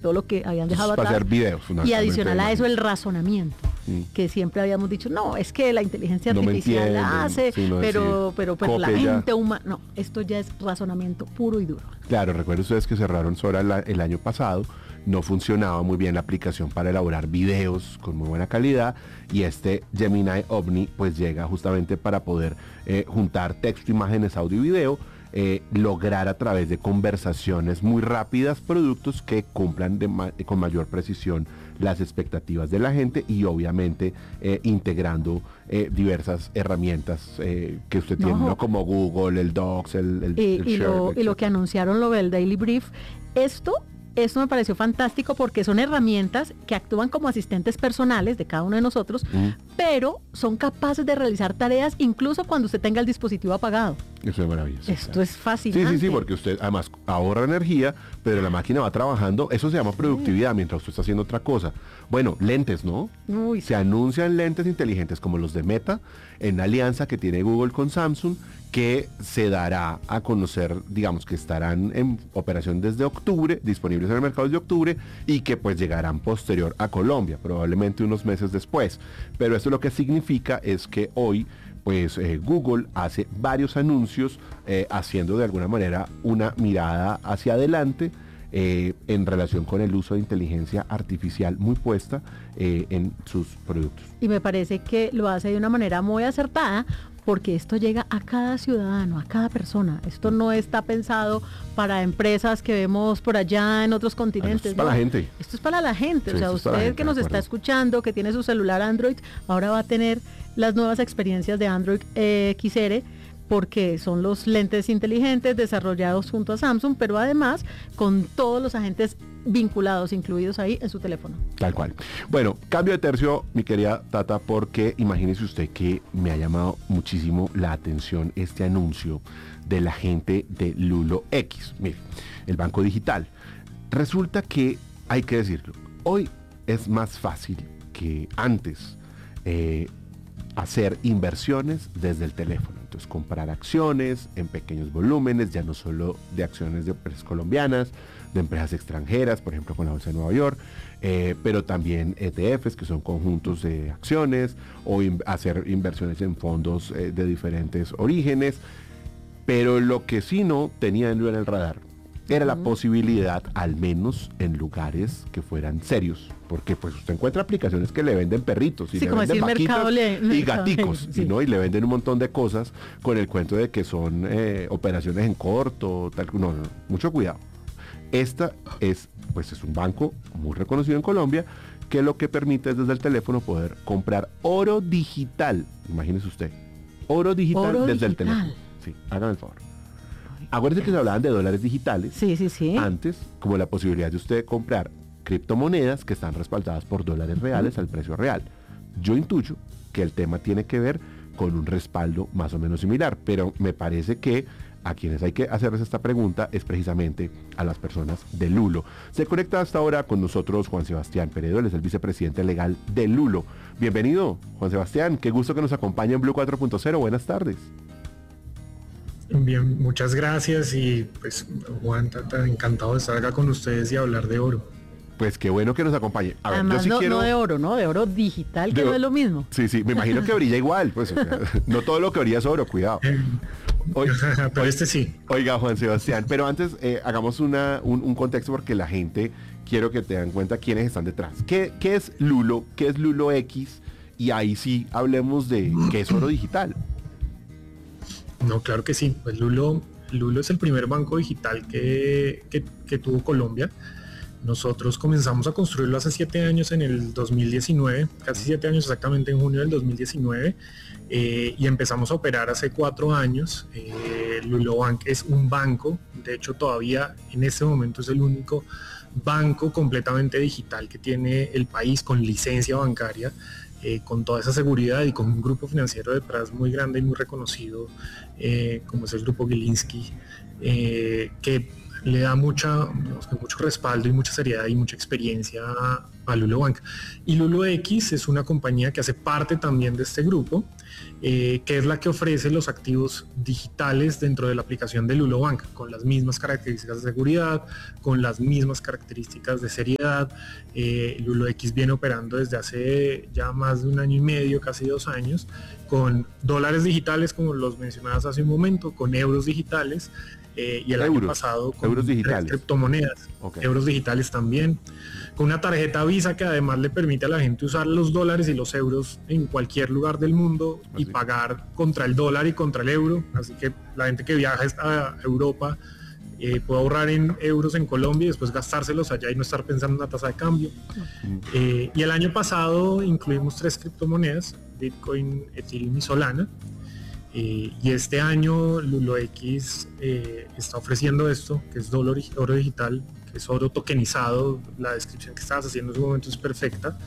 todo lo que habían dejado atrás. Para hacer videos, y adicional a eso el razonamiento, que siempre habíamos dicho, no, es que la inteligencia artificial la hace, pero pues la mente humana, no, esto ya es razonamiento puro y duro. Claro, recuerden ustedes que cerraron Sora el año pasado, no funcionaba muy bien la aplicación para elaborar videos con muy buena calidad, y este Gemini Omni pues llega justamente para poder juntar texto, imágenes, audio y video, lograr a través de conversaciones muy rápidas productos que cumplan con mayor precisión las expectativas de la gente, y obviamente integrando diversas herramientas que usted tiene, ¿no? Como Google, el Docs, el Share, y lo que anunciaron, lo del Daily Brief, esto me pareció fantástico porque son herramientas que actúan como asistentes personales de cada uno de nosotros, pero son capaces de realizar tareas incluso cuando usted tenga el dispositivo apagado. Eso es maravilloso. Esto es fascinante. Sí, porque usted además ahorra energía, pero la máquina va trabajando. Eso se llama productividad mientras usted está haciendo otra cosa. Bueno, lentes, ¿no? Se anuncian lentes inteligentes como los de Meta, en alianza que tiene Google con Samsung, que se dará a conocer, digamos que estarán en operación desde octubre, disponibles en el mercado desde octubre, y que pues llegarán posterior a Colombia, probablemente unos meses después. Pero esto lo que significa es que hoy pues Google hace varios anuncios haciendo de alguna manera una mirada hacia adelante en relación con el uso de inteligencia artificial muy puesta en sus productos. Y me parece que lo hace de una manera muy acertada, porque esto llega a cada ciudadano, a cada persona. Esto no está pensado para empresas que vemos por allá en otros continentes. Esto es para la gente. Esto es para la gente. Sí, o sea, usted que nos está escuchando, que tiene su celular Android, ahora va a tener las nuevas experiencias de Android XR, porque son los lentes inteligentes desarrollados junto a Samsung, pero además con todos los agentes vinculados, incluidos ahí en su teléfono. Tal cual. Bueno, cambio de tercio, mi querida Tata, porque imagínese usted que me ha llamado muchísimo la atención este anuncio de la gente de Lulo X. Mire, el banco digital. Resulta que, hay que decirlo, hoy es más fácil que antes hacer inversiones desde el teléfono. Entonces, comprar acciones en pequeños volúmenes, ya no solo de acciones de empresas colombianas, de empresas extranjeras, por ejemplo con la Bolsa de Nueva York, pero también ETFs, que son conjuntos de acciones, o hacer inversiones en fondos de diferentes orígenes. Pero lo que sí no tenía en el radar era la posibilidad, al menos en lugares que fueran serios, porque pues usted encuentra aplicaciones que le venden perritos y le venden vaquitas y gaticos, sí. ¿No? Y le venden un montón de cosas con el cuento de que son operaciones en corto, tal. No, mucho cuidado. Esta es un banco muy reconocido en Colombia, que lo que permite es desde el teléfono poder comprar oro digital. Imagínese usted, oro digital desde el teléfono. Sí, hágame el favor. Acuérdense que se hablaban de dólares digitales. Sí. Antes, como la posibilidad de usted comprar criptomonedas que están respaldadas por dólares reales al precio real. Yo intuyo que el tema tiene que ver con un respaldo más o menos similar, pero me parece que a quienes hay que hacerles esta pregunta es precisamente a las personas de Lulo. Se conecta hasta ahora con nosotros Juan Sebastián Peredo, él es el vicepresidente legal de Lulo. Bienvenido, Juan Sebastián, qué gusto que nos acompañe en Blue 4.0, buenas tardes. Bien, muchas gracias y pues Juan, Tata, encantado de estar acá con ustedes y hablar de oro. Pues qué bueno que nos acompañe. A ver, además, yo sí quiero... no de oro, ¿no? De oro digital, que no es lo mismo. Sí, me imagino que brilla igual, pues, o sea, no todo lo que brilla es oro, cuidado. Pero este sí. Oiga, Juan Sebastián, pero antes hagamos un contexto porque la gente, quiero que te den cuenta quiénes están detrás. ¿Qué es Lulo? ¿Qué es Lulo X? Y ahí sí hablemos de qué es oro digital. No, claro que sí. Pues Lulo es el primer banco digital que tuvo Colombia. Nosotros comenzamos a construirlo hace 7 años, en el 2019, casi 7 años exactamente, en junio del 2019, y empezamos a operar hace 4 años. Lulo Bank es un banco, de hecho todavía en este momento es el único banco completamente digital que tiene el país con licencia bancaria, con toda esa seguridad y con un grupo financiero detrás muy grande y muy reconocido, como es el grupo Gilinski, que le da mucho respaldo y mucha seriedad y mucha experiencia a Lulo Bank. Y Lulo X es una compañía que hace parte también de este grupo, que es la que ofrece los activos digitales dentro de la aplicación de Lulo Bank, con las mismas características de seguridad, con las mismas características de seriedad. Lulo X viene operando desde hace ya más de 1 año y medio, casi 2 años, con dólares digitales, como los mencionabas hace un momento, con euros digitales, y el año pasado con euros digitales, criptomonedas, euros digitales también, con una tarjeta Visa que además le permite a la gente usar los dólares y los euros en cualquier lugar del mundo y pagar contra el dólar y contra el euro. Así que la gente que viaja a Europa puede ahorrar en euros en Colombia y después gastárselos allá y no estar pensando en una tasa de cambio. Y el año pasado incluimos 3 criptomonedas, Bitcoin, Ethereum y Solana. Y este año Lulo X está ofreciendo esto, que es oro digital, que es oro tokenizado. La descripción que estabas haciendo en su momento es perfecta.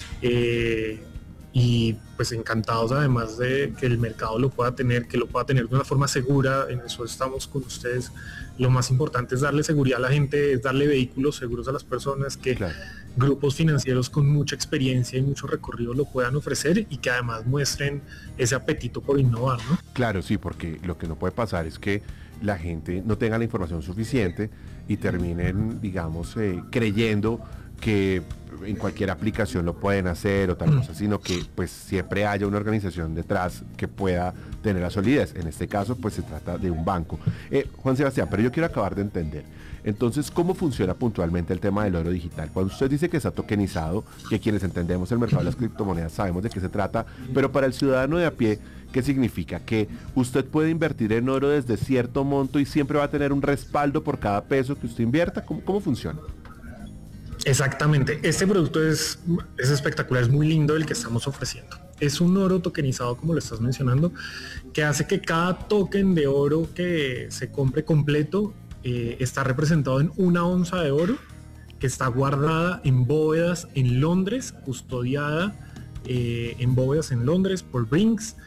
Y pues encantados además de que el mercado lo pueda tener, que lo pueda tener de una forma segura. En eso estamos con ustedes. Lo más importante es darle seguridad a la gente, es darle vehículos seguros a las personas, que grupos financieros con mucha experiencia y mucho recorrido lo puedan ofrecer y que además muestren ese apetito por innovar, ¿no? Claro, sí, porque lo que no puede pasar es que la gente no tenga la información suficiente y terminen, digamos, creyendo que en cualquier aplicación lo pueden hacer o tal cosa, sino que pues siempre haya una organización detrás que pueda tener la solidez. En este caso pues se trata de un banco. Juan Sebastián, pero yo quiero acabar de entender. Entonces, ¿cómo funciona puntualmente el tema del oro digital? Cuando usted dice que está tokenizado, que quienes entendemos el mercado de las criptomonedas sabemos de qué se trata, pero para el ciudadano de a pie, ¿qué significa? Que usted puede invertir en oro desde cierto monto y siempre va a tener un respaldo por cada peso que usted invierta. ¿Cómo funciona? Exactamente, este producto es espectacular, es muy lindo el que estamos ofreciendo. Es un oro tokenizado, como lo estás mencionando, que hace que cada token de oro que se compre completo está representado en 1 onza de oro, que está guardada en bóvedas en Londres, custodiada en bóvedas en Londres por Brinks,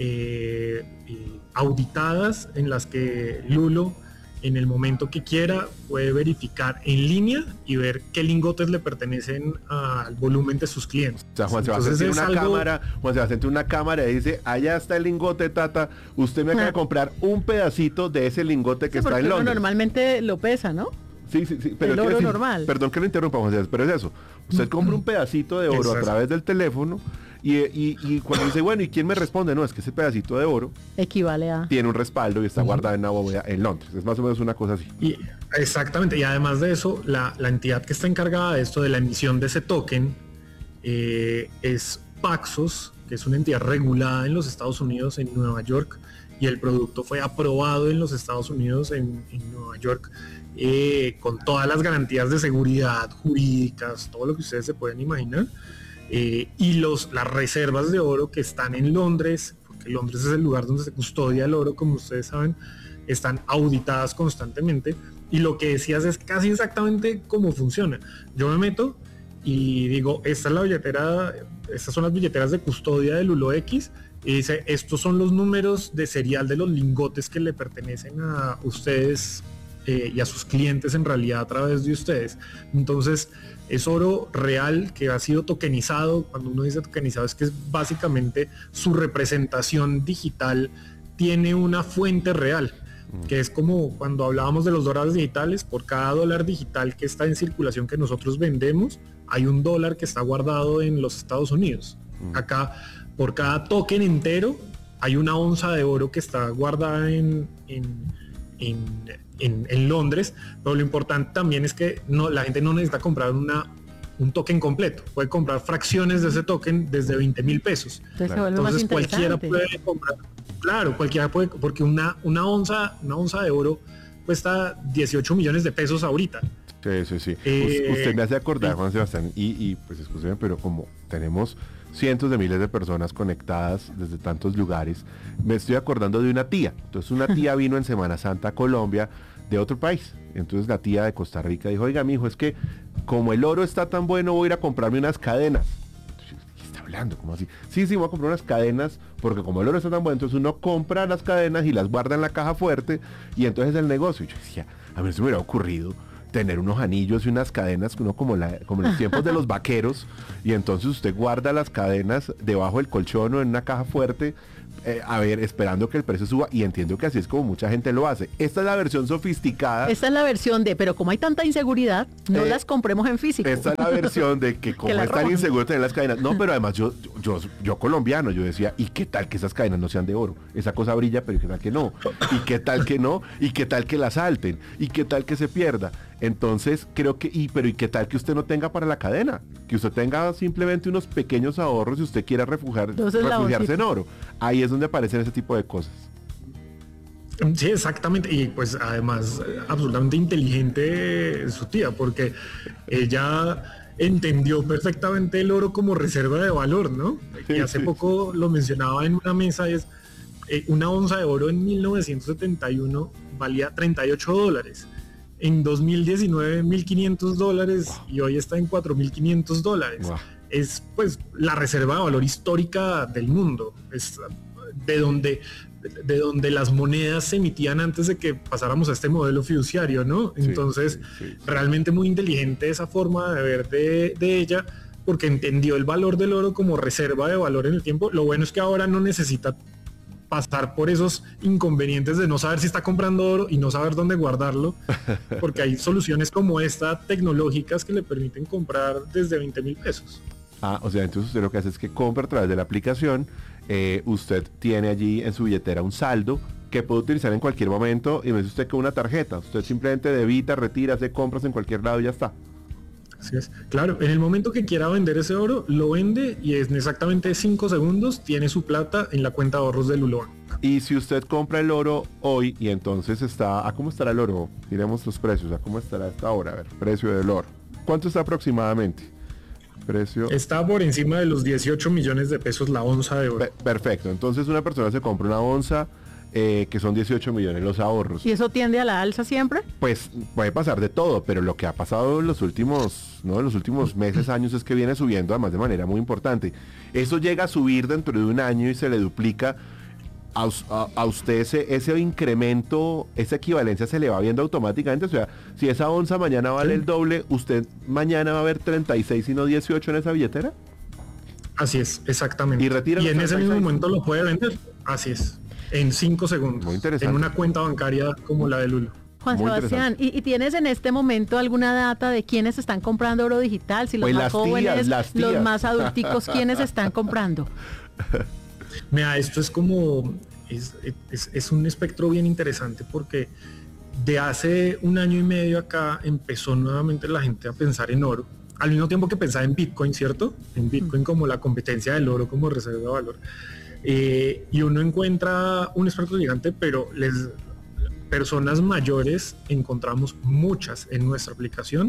auditadas, en las que Lulo, en el momento que quiera, puede verificar en línea y ver qué lingotes le pertenecen al volumen de sus clientes. O sea, Juan Sebastián tiene una cámara y dice, allá está el lingote, Tata, usted me acaba de comprar un pedacito de ese lingote que está en Londres. Normalmente lo pesa, ¿no? Sí, pero el oro normal. Perdón que lo interrumpa, Juan Sebastián, pero es eso. Usted compra un pedacito de oro a través del teléfono y cuando dice, bueno, ¿y quién me responde? No, es que ese pedacito de oro equivale a... tiene un respaldo y está guardado en una bóveda en Londres. Es más o menos una cosa así. Exactamente, y además de eso, la entidad que está encargada de esto, de la emisión de ese token, es Paxos, que es una entidad regulada en los Estados Unidos, en Nueva York, y el producto fue aprobado en los Estados Unidos, en Nueva York, con todas las garantías de seguridad jurídicas, todo lo que ustedes se pueden imaginar. Y las reservas de oro que están en Londres, porque Londres es el lugar donde se custodia el oro, como ustedes saben, están auditadas constantemente. Y lo que decías es casi exactamente cómo funciona. Yo me meto y digo, esta es la billetera, estas son las billeteras de custodia de Lulo X, y dice, estos son los números de serial de los lingotes que le pertenecen a ustedes y a sus clientes, en realidad a través de ustedes. Entonces es oro real que ha sido tokenizado. Cuando uno dice tokenizado es que es básicamente su representación digital tiene una fuente real, que es como cuando hablábamos de los dólares digitales. Por cada dólar digital que está en circulación que nosotros vendemos, hay un dólar que está guardado en los Estados Unidos. Acá, por cada token entero, hay 1 onza de oro que está guardada en Londres. Pero lo importante también es que la gente no necesita comprar un token completo, puede comprar fracciones de ese token desde 20,000 pesos. Entonces cualquiera puede comprar, cualquiera puede, porque una onza de oro cuesta 18 millones de pesos ahorita. Sí. Usted me hace acordar, Juan Sebastián, y pues escúcheme, pero como tenemos cientos de miles de personas conectadas desde tantos lugares, me estoy acordando de una tía. Entonces una tía vino en Semana Santa a Colombia de otro país. Entonces la tía de Costa Rica dijo, oiga, mijo, es que como el oro está tan bueno, voy a ir a comprarme unas cadenas. ¿Qué está hablando? ¿Cómo así? Sí, voy a comprar unas cadenas, porque como el oro está tan bueno, entonces uno compra las cadenas y las guarda en la caja fuerte, y entonces el negocio. Y yo decía, a mí se me hubiera ocurrido tener unos anillos y unas cadenas, uno como en los tiempos de los vaqueros, y entonces usted guarda las cadenas debajo del colchón o en una caja fuerte, a ver, esperando que el precio suba, y entiendo que así es como mucha gente lo hace. Esta es la versión sofisticada. Esta es la versión pero como hay tanta inseguridad, no las compremos en físico. Esta es la versión de que como es tan inseguro tener las cadenas. No, pero además yo colombiano, yo decía, ¿y qué tal que esas cadenas no sean de oro? Esa cosa brilla, pero ¿qué tal que no? ¿Y qué tal que no? ¿Y qué tal que la salten? ¿Y qué tal que se pierda? Entonces creo que, ¿y qué tal que usted no tenga para la cadena? Que usted tenga simplemente unos pequeños ahorros si usted quiere refugiarse en oro. Ahí es donde aparecen ese tipo de cosas. Sí, exactamente. Y pues además absolutamente inteligente su tía, porque ella entendió perfectamente el oro como reserva de valor, ¿no? Sí, y hace poco lo mencionaba en una mesa, una onza de oro en 1971 valía $38. En 2019, $1,500 wow. Y hoy está en $4,500. Wow. Es pues la reserva de valor histórica del mundo. Es de donde las monedas se emitían antes de que pasáramos a este modelo fiduciario, ¿no? Entonces, sí. Realmente muy inteligente esa forma de ver de ella, porque entendió el valor del oro como reserva de valor en el tiempo. Lo bueno es que ahora no necesita pasar por esos inconvenientes de no saber si está comprando oro y no saber dónde guardarlo, porque hay soluciones como esta tecnológicas que le permiten comprar desde 20,000 pesos. O sea, entonces usted lo que hace es que compra a través de la aplicación, usted tiene allí en su billetera un saldo que puede utilizar en cualquier momento, y no es usted con una tarjeta, usted simplemente debita, retira, hace compras en cualquier lado y ya está. Así es. Claro, en el momento que quiera vender ese oro, lo vende y en exactamente 5 segundos tiene su plata en la cuenta de ahorros de Lulo Bank. Y si usted compra el oro hoy y entonces está... ¿cómo estará el oro? Miremos los precios. ¿Cómo estará a esta hora? A ver, precio del oro. ¿Cuánto está aproximadamente? Precio... Está por encima de los 18 millones de pesos la onza de oro. Perfecto. Entonces una persona se compra una onza... que son 18 millones los ahorros. ¿Y eso tiende a la alza siempre? Pues puede pasar de todo, pero lo que ha pasado en los últimos meses, años, es que viene subiendo además de manera muy importante. Eso llega a subir dentro de un año y se le duplica a usted ese incremento, esa equivalencia se le va viendo automáticamente. O sea, si esa onza mañana vale el doble, ¿usted mañana va a ver 36 y no 18 en esa billetera? Así es, exactamente. Y en ese mismo momento lo puede vender. Así es. En 5 segundos. Muy interesante. En una cuenta bancaria como la de Lulo. Juan Sebastián, ¿y tienes en este momento alguna data de quiénes están comprando oro digital? Si los más jóvenes, los más adulticos, ¿quiénes están comprando? Mira, esto es como... Es un espectro bien interesante, porque de hace un año y medio acá empezó nuevamente la gente a pensar en oro, al mismo tiempo que pensaba en Bitcoin, ¿cierto? En Bitcoin como la competencia del oro como reserva de valor. Y uno encuentra un espectro gigante, pero personas mayores encontramos muchas en nuestra aplicación,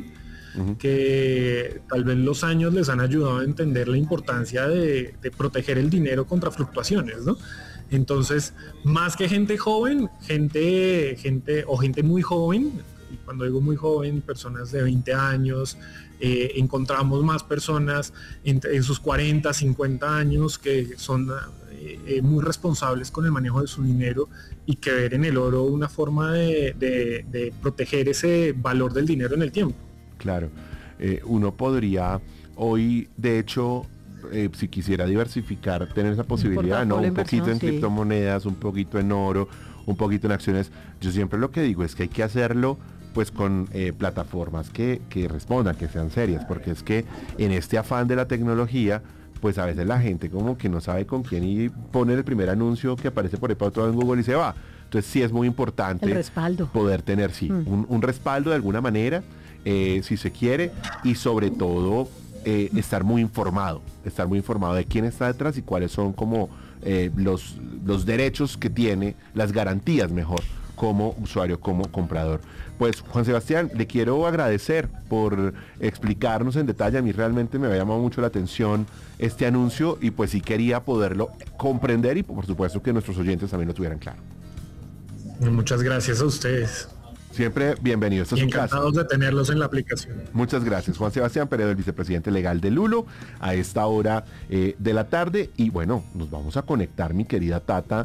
que tal vez los años les han ayudado a entender la importancia de proteger el dinero contra fluctuaciones, ¿no? Entonces, más que gente joven, gente muy joven, y cuando digo muy joven, personas de 20 años, encontramos más personas en sus 40, 50 años que son muy responsables con el manejo de su dinero, y que ver en el oro una forma de proteger ese valor del dinero en el tiempo. Claro, uno podría hoy, de hecho, si quisiera diversificar, tener esa posibilidad, ¿no? Un poquito en criptomonedas, un poquito en oro, un poquito en acciones. Yo siempre lo que digo es que hay que hacerlo pues con plataformas que respondan, que sean serias, porque es que en este afán de la tecnología, pues a veces la gente como que no sabe con quién, y pone el primer anuncio que aparece por ahí para todo en Google y se va. Entonces sí es muy importante poder tener un respaldo de alguna manera, si se quiere, y sobre todo estar muy informado de quién está detrás y cuáles son como los derechos que tiene, las garantías mejor, como usuario, como comprador. Pues Juan Sebastián, le quiero agradecer por explicarnos en detalle. A mí realmente me había llamado mucho la atención este anuncio, y pues sí quería poderlo comprender, y por supuesto que nuestros oyentes también lo tuvieran claro. Muchas gracias a ustedes. Siempre bienvenidos. Y encantados de tenerlos en la aplicación. Muchas gracias. Juan Sebastián Peredo, el vicepresidente legal de Lulo, a esta hora de la tarde. Y bueno, nos vamos a conectar, mi querida Tata,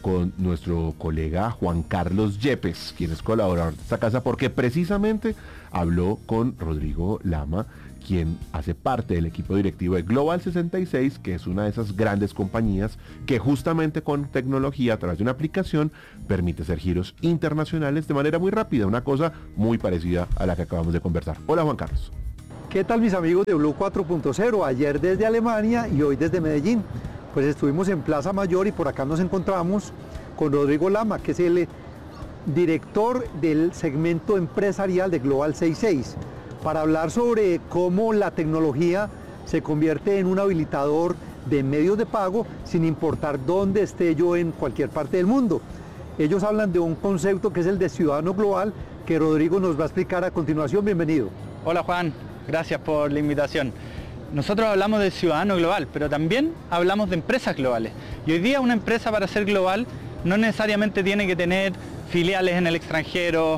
con nuestro colega Juan Carlos Yepes, quien es colaborador de esta casa, porque precisamente habló con Rodrigo Lama, quien hace parte del equipo directivo de Global 66, que es una de esas grandes compañías que justamente con tecnología a través de una aplicación permite hacer giros internacionales de manera muy rápida, una cosa muy parecida a la que acabamos de conversar. Hola Juan Carlos. ¿Qué tal mis amigos de Blue 4.0? Ayer desde Alemania y hoy desde Medellín. Pues estuvimos en Plaza Mayor y por acá nos encontramos con Rodrigo Lama, que es el director del segmento empresarial de Global 66, para hablar sobre cómo la tecnología se convierte en un habilitador de medios de pago sin importar dónde esté yo en cualquier parte del mundo. Ellos hablan de un concepto que es el de ciudadano global, que Rodrigo nos va a explicar a continuación. Bienvenido. Hola Juan, gracias por la invitación. Nosotros hablamos de ciudadano global, pero también hablamos de empresas globales. Y hoy día una empresa, para ser global, no necesariamente tiene que tener filiales en el extranjero,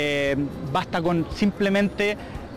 basta con simplemente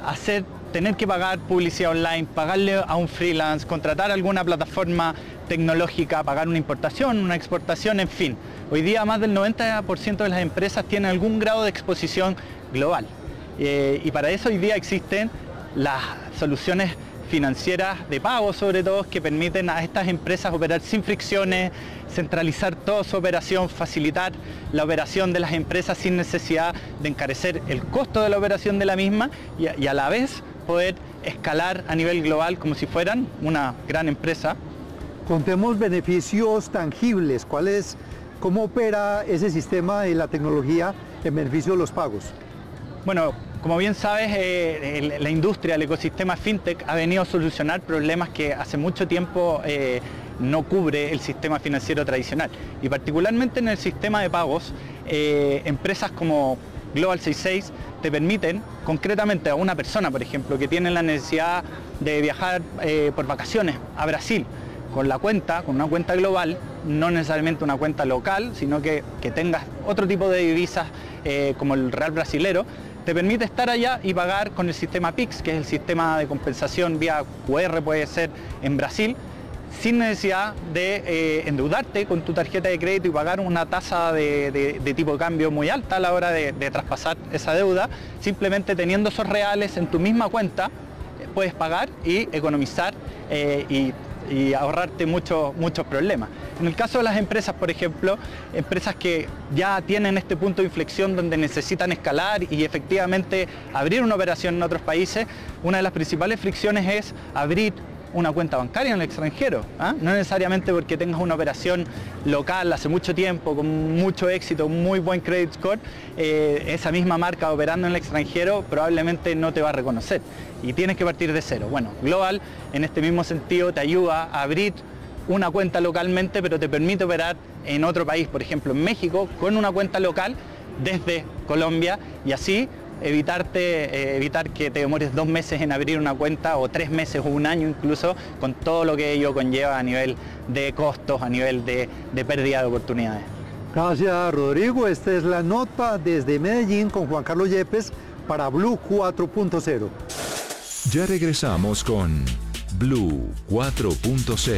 tener que pagar publicidad online, pagarle a un freelance, contratar alguna plataforma tecnológica, pagar una importación, una exportación, en fin. Hoy día más del 90% de las empresas tienen algún grado de exposición global. Y para eso hoy día existen las soluciones financieras de pago, sobre todo, que permiten a estas empresas operar sin fricciones, centralizar toda su operación, facilitar la operación de las empresas sin necesidad de encarecer el costo de la operación de la misma y a la vez poder escalar a nivel global como si fueran una gran empresa. Contemos beneficios tangibles. ¿Cómo opera ese sistema de la tecnología en beneficio de los pagos? Bueno, como bien sabes, la industria, el ecosistema fintech ha venido a solucionar problemas que hace mucho tiempo no cubre el sistema financiero tradicional. Y particularmente en el sistema de pagos, empresas como Global 66 te permiten, concretamente a una persona, por ejemplo, que tiene la necesidad de viajar por vacaciones a Brasil, con una cuenta global, no necesariamente una cuenta local, sino que tengas otro tipo de divisas como el real brasilero, te permite estar allá y pagar con el sistema Pix, que es el sistema de compensación vía QR, puede ser en Brasil, sin necesidad de endeudarte con tu tarjeta de crédito y pagar una tasa de tipo de cambio muy alta a la hora de traspasar esa deuda. Simplemente teniendo esos reales en tu misma cuenta, puedes pagar y economizar y ahorrarte muchos problemas. En el caso de las empresas, por ejemplo, empresas que ya tienen este punto de inflexión donde necesitan escalar y efectivamente abrir una operación en otros países, una de las principales fricciones es abrir una cuenta bancaria en el extranjero, no necesariamente porque tengas una operación local hace mucho tiempo, con mucho éxito, un muy buen credit score, esa misma marca operando en el extranjero probablemente no te va a reconocer y tienes que partir de cero. Bueno, Global en este mismo sentido te ayuda a abrir una cuenta localmente, pero te permite operar en otro país, por ejemplo en México, con una cuenta local desde Colombia y así evitar que te demores 2 meses en abrir una cuenta o 3 meses o un año incluso, con todo lo que ello conlleva a nivel de costos, a nivel de pérdida de oportunidades. Gracias Rodrigo, esta es la nota desde Medellín con Juan Carlos Yepes para Blue 4.0. Ya regresamos con Blue 4.0.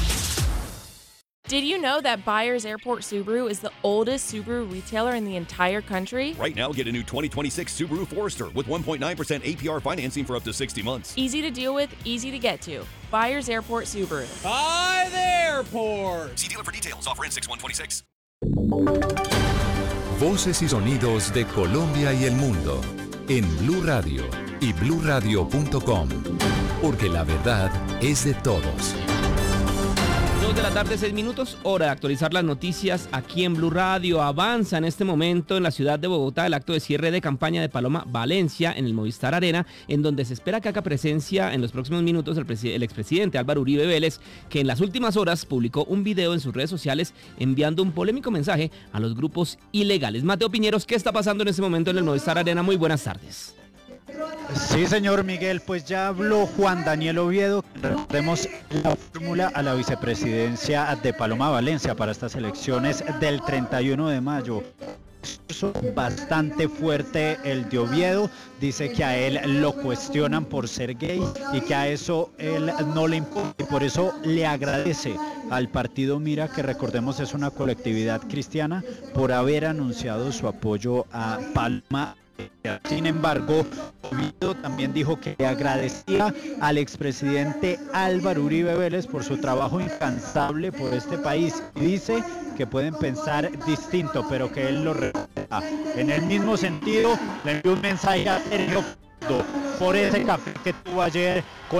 Did you know that Byers Airport Subaru is the oldest Subaru retailer in the entire country? Right now, get a new 2026 Subaru Forester with 1.9% APR financing for up to 60 months. Easy to deal with, easy to get to. Byers Airport Subaru. By the airport. See dealer for details. Offer ends 6/126. Voces y sonidos de Colombia y el mundo en Blue Radio y bluradio.com, porque la verdad es de todos. 2 de la tarde, 6 minutos, hora de actualizar las noticias aquí en Blue Radio. Avanza en este momento en la ciudad de Bogotá el acto de cierre de campaña de Paloma Valencia en el Movistar Arena, en donde se espera que haga presencia en los próximos minutos el expresidente Álvaro Uribe Vélez, que en las últimas horas publicó un video en sus redes sociales enviando un polémico mensaje a los grupos ilegales. Mateo Piñeros, ¿qué está pasando en este momento en el Movistar Arena? Muy buenas tardes. Sí, señor Miguel, pues ya habló Juan Daniel Oviedo. Tenemos la fórmula a la vicepresidencia de Paloma Valencia para estas elecciones del 31 de mayo. bastante fuerte el de Oviedo. Dice que a él lo cuestionan por ser gay y que a eso él no le importa, y por eso le agradece al partido Mira, que recordemos es una colectividad cristiana, por haber anunciado su apoyo a Palma. Sin embargo, Oviedo también dijo que le agradecía al expresidente Álvaro Uribe Vélez por su trabajo incansable por este país, y dice que pueden pensar distinto, pero que él lo respeta. En el mismo sentido, le envió un mensaje a Sergio por ese café que tuvo ayer con